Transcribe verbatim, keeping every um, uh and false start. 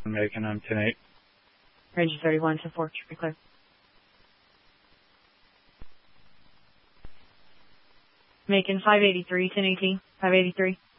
Macon, I'm ten eight. Ranger thirty-one to four, be clear. Macon five eighty-three, ten eighteen, five eighty-three.